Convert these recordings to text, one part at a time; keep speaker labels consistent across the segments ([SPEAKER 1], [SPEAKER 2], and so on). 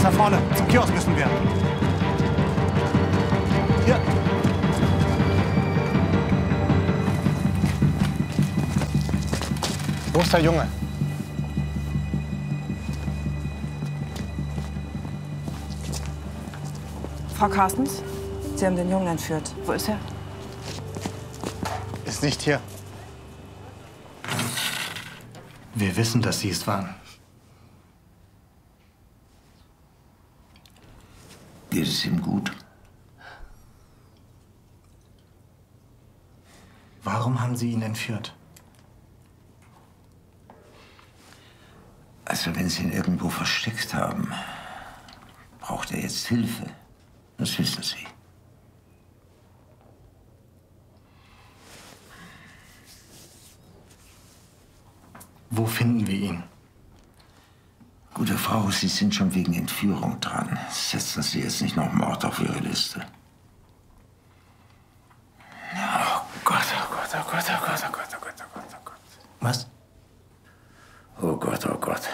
[SPEAKER 1] da vorne. Zum Kiosk müssen wir. Hier. Wo ist der Junge?
[SPEAKER 2] Frau Carstens, Sie haben den Jungen entführt. Wo ist er?
[SPEAKER 1] Ist nicht hier. Wir wissen, dass Sie es waren.
[SPEAKER 3] Geht es ihm gut?
[SPEAKER 1] Warum haben Sie ihn entführt?
[SPEAKER 3] Also, wenn Sie ihn irgendwo versteckt haben, braucht er jetzt Hilfe. Das wissen Sie.
[SPEAKER 1] Wo finden wir ihn?
[SPEAKER 3] Gute Frau, Sie sind schon wegen Entführung dran. Setzen Sie jetzt nicht noch Mord auf Ihre Liste. Oh Gott, oh Gott, oh Gott, oh Gott, oh Gott, oh Gott, oh Gott, oh Gott.
[SPEAKER 1] Was?
[SPEAKER 3] Oh Gott, oh Gott.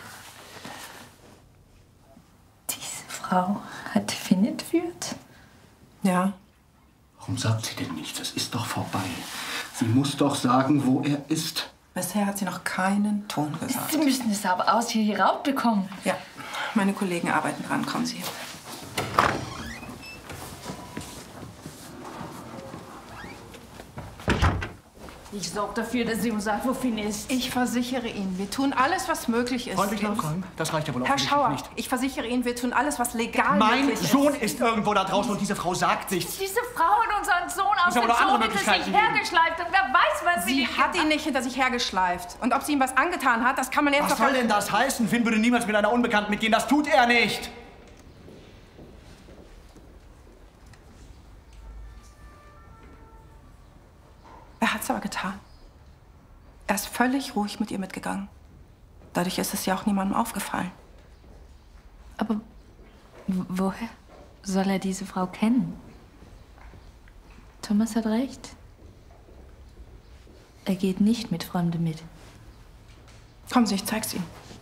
[SPEAKER 4] Diese Frau hat Finn entführt?
[SPEAKER 2] Ja.
[SPEAKER 5] Warum sagt sie denn nichts? Es ist doch vorbei. Sie muss doch sagen, wo er ist.
[SPEAKER 2] Bisher hat sie noch keinen Ton gesagt.
[SPEAKER 4] Sie müssen es aber aus hier rausbekommen.
[SPEAKER 2] Ja, meine Kollegen arbeiten dran. Kommen Sie.
[SPEAKER 4] Ich sorge dafür, dass sie uns sagt, wo Finn ist.
[SPEAKER 2] Ich versichere Ihnen, wir tun alles, was möglich ist.
[SPEAKER 1] Freundlich nachfragen? Das reicht ja wohl
[SPEAKER 2] Herr
[SPEAKER 1] offensichtlich
[SPEAKER 2] Schauer,
[SPEAKER 1] nicht.
[SPEAKER 2] ich versichere Ihnen, wir tun alles, was legal
[SPEAKER 1] Mein
[SPEAKER 2] möglich ist.
[SPEAKER 1] Sohn ist irgendwo da draußen und diese Frau sagt nichts.
[SPEAKER 4] Diese Frau hat unseren Sohn aus
[SPEAKER 1] Muss aber
[SPEAKER 4] dem
[SPEAKER 1] noch andere
[SPEAKER 4] Zoo hinter
[SPEAKER 1] Möglichkeiten
[SPEAKER 4] sich
[SPEAKER 1] geben.
[SPEAKER 4] hergeschleift und wer weiß, was
[SPEAKER 2] Sie hat ihn nicht hinter sich hergeschleift. Und ob sie ihm was angetan hat, das kann man jetzt
[SPEAKER 1] Was
[SPEAKER 2] doch...
[SPEAKER 1] soll denn das heißen? Finn würde niemals mit einer Unbekannten mitgehen. Das tut er nicht.
[SPEAKER 2] Er hat's aber getan. Er ist völlig ruhig mit ihr mitgegangen. Dadurch ist es ja auch niemandem aufgefallen.
[SPEAKER 4] Aber woher soll er diese Frau kennen? Thomas hat recht. Er geht nicht mit Fremden mit.
[SPEAKER 2] Kommen Sie, ich zeig's Ihnen.